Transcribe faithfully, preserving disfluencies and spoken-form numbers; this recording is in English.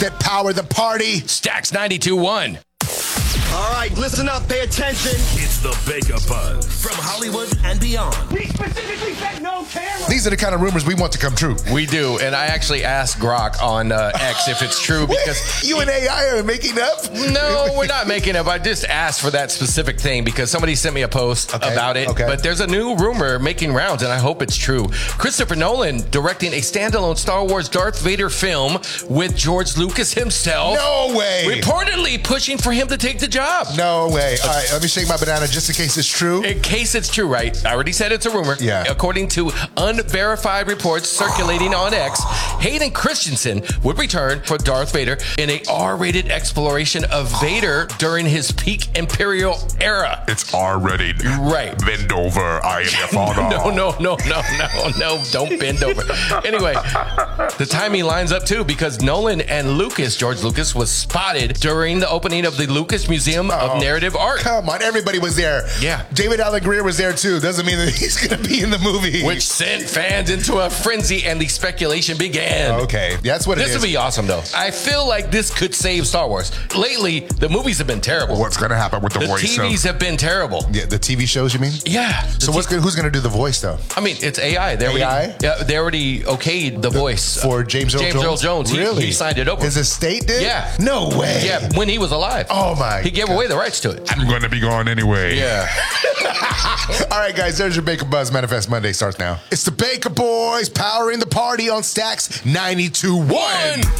that power the party. Stacks ninety-two point one. All right, listen up, pay attention. It's the Baker Buzz from Hollywood and beyond. He specifically said no camera. These are the kind of rumors we want to come true. We do, and I actually asked Grok on uh, X if it's true because you and A I are making up? No, we're not making up. I just asked for that specific thing because somebody sent me a post Okay, about it. okay. But there's a new rumor making rounds, and I hope it's true. Christopher Nolan directing a standalone Star Wars Darth Vader film with George Lucas himself. No way. Reportedly pushing for him to take the job. No way. All right, let me shake my banana just in case it's true. In case it's true, right? I already said it's a rumor. Yeah. According to unverified reports circulating on X, Hayden Christensen would return for Darth Vader in a R-rated exploration of Vader during his peak Imperial era. It's R-rated. Right. Bend over. I am your father. No, no, no, no, no, no. Don't bend over. Anyway, the timing lines up too because Nolan and Lucas, George Lucas, was spotted during the opening of the Lucas Museum Oh, of Narrative Art. Come on, everybody was there. Yeah. David Alan Grier was there too. Doesn't mean that he's going to be in the movie. Which sent fans into a frenzy and the speculation began. Okay, that's what it This is. would be awesome, though. I feel like this could save Star Wars. Lately, the movies have been terrible. What's going to happen with the, The voice? T Vs of- have been terrible. Yeah, the T V shows, you mean? Yeah. So The what's T- gonna, who's going to do the voice though? I mean, it's A I. They already, A I? Yeah, they already okayed the voice For James Earl James Jones? Earl Jones. He, Really? he signed it over. His estate did? Yeah. No way. Yeah, when he was alive. Oh my. He gave God. away the rights to it. I'm going to be gone anyway. Yeah. All right, guys, there's your Baker Buzz Manifest Monday starts now. It's the Baker Boys powering the party on Stacks ninety-two point one.